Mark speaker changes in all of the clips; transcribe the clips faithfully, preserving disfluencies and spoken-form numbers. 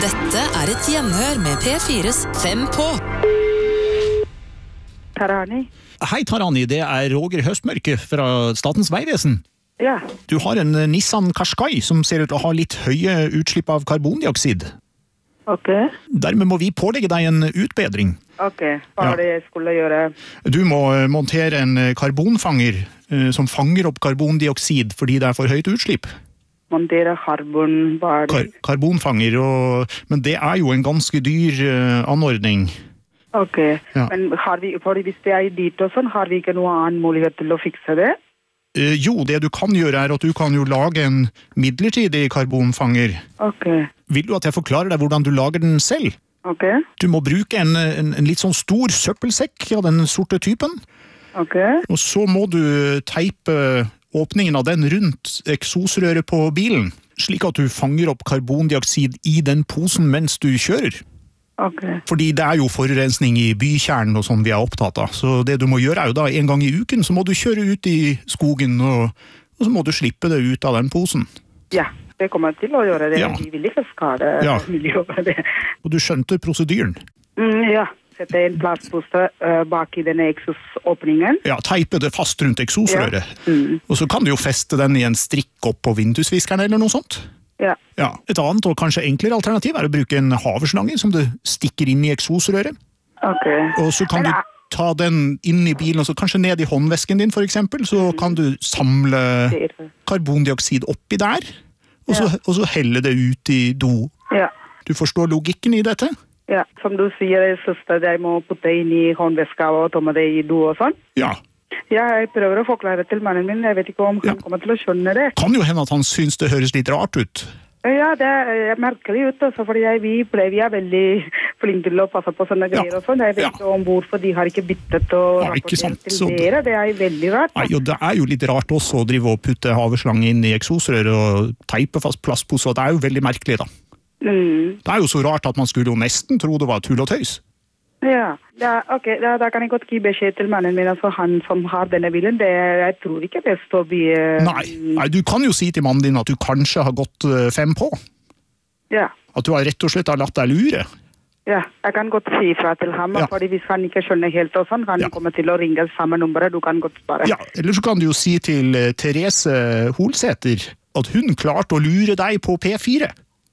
Speaker 1: Dette er et gjenhør med P fires Fem på.
Speaker 2: Tarani.
Speaker 3: Hei Tarani, det er Roger Høstmørke fra Statens Vegvesen.
Speaker 2: Ja.
Speaker 3: Du har en Nissan Qashqai som ser ut til å ha litt høye utslipp av karbondioksid.
Speaker 2: Ok.
Speaker 3: Dermed må vi pålegge deg en utbedring.
Speaker 2: Ok, hva er det jeg skulle gjøre?
Speaker 3: Du må montere en karbonfanger eh, som fanger opp karbondioksid fordi det er for høyt utslipp.
Speaker 2: Montere karbon, hva er det?
Speaker 3: Kar karbonfanger, og, men det er jo en ganske dyr eh, anordning.
Speaker 2: Ok,
Speaker 3: Ja.
Speaker 2: men har vi, for hvis det er dit og sånn, har vi ikke noe annen mulighet til å fikse det?
Speaker 3: Eh, jo, det du kan gjøre er at du kan jo lage en midlertidig karbonfanger.
Speaker 2: Ok,
Speaker 3: Vil du at jeg forklarer deg hvordan du lager den selv?
Speaker 2: ok,
Speaker 3: Du må bruke en, en, en litt sånn stor søppelsekk av den sorte typen,
Speaker 2: ok,
Speaker 3: og så må du teipe åpningen av den rundt eksosrøret på bilen, slik at du fanger opp karbondioksid i den posen mens du kjører.
Speaker 2: ok,
Speaker 3: Fordi det er jo forurensning i bykjernen og sånn vi er opptatt av, så det du må gjøre er jo da en gang i uken, så må du kjøre ut i skogen, og, og så må du slippe det ut av den posen.
Speaker 2: ja, det kommer jeg til å gjøre det,
Speaker 3: Ja.
Speaker 2: vi vil ikke skade
Speaker 3: Ja.
Speaker 2: miljøet med det.
Speaker 3: Og du skjønte prosedyren.
Speaker 2: Mm, ja, sette en plastpose uh, bak i denne eksosåpningen.
Speaker 3: Ja, teipe det fast rundt eksosrøret.
Speaker 2: Ja. Mm.
Speaker 3: Og så kan du jo feste den i en strikk opp på vindusviskeren eller noe sånt.
Speaker 2: Ja,
Speaker 3: Ja, et annet og kanskje enklere alternativ er å bruke en haverslange som du stikker inn i eksosrøret.
Speaker 2: ok.
Speaker 3: Og så kan
Speaker 2: Men,
Speaker 3: du ta den inn i bilen, og så kanskje ned i håndvesken din for eksempel, så kan du samle
Speaker 2: det-
Speaker 3: karbondioksid oppi der, og så, og så helle det ut i do.
Speaker 2: Ja.
Speaker 3: Du forstår logikken i dette?
Speaker 2: Ja, som du sier, søster, jeg må putte inn i håndveska og ta med det i do og sånn.
Speaker 3: Ja.
Speaker 2: Ja, jeg prøver å forklare til mannen min, jeg vet ikke om han
Speaker 3: Ja.
Speaker 2: kommer til å skjønne det.
Speaker 3: Kan jo hende at han syns det høres litt rart ut.
Speaker 2: Ja, det er merkelig ut, altså, fordi jeg, vi, ble, vi er veldig flinke til å passe på sånne
Speaker 3: Ja.
Speaker 2: greier og sånn. Jeg vet
Speaker 3: Ja.
Speaker 2: ikke om hvorfor de har ikke byttet og
Speaker 3: Ja, ikke sant,
Speaker 2: rapportert
Speaker 3: så
Speaker 2: til
Speaker 3: det-
Speaker 2: dere, det er veldig rart.
Speaker 3: Nei, og det er jo litt rart også å drive og putte haverslange inn i eksosrøret og teipe fast plastpose, og det er jo veldig merkelig da.
Speaker 2: Mm.
Speaker 3: Det er jo så rart at man skulle jo nesten tro det var tull og tøys.
Speaker 2: Ja, da, ok, da, da kan jeg godt gi beskjed til mannen min, altså han som har denne bilen, det, jeg tror ikke det står vi...
Speaker 3: Nei, nei, du kan jo si til mannen din at du kanskje har gått eh, fem på.
Speaker 2: Ja,
Speaker 3: At du har rett og slett har latt deg lure.
Speaker 2: ja, jeg kan godt si fra til ham,
Speaker 3: Ja.
Speaker 2: fordi hvis han ikke skjønner helt og sånn, han
Speaker 3: Ja.
Speaker 2: kommer til å ringe samme nummeret, du kan godt spare.
Speaker 3: Ja, eller så kan du jo si til eh, Therese Holsæter at hun klarte å lure deg på P fire.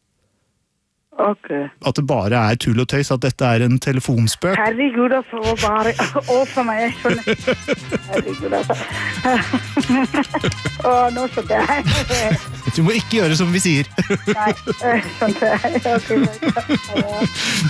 Speaker 2: Ok.
Speaker 3: At det bare er tull og tøys, at dette er en telefonspøk.
Speaker 2: Herregud, altså, å bare å for meg, jeg skjønner. Herregud, altså. Å, nå skjønner jeg.
Speaker 3: Du må ikke gjøre som vi sier.
Speaker 2: Nei, skjønner jeg. Ok, greit. Ja.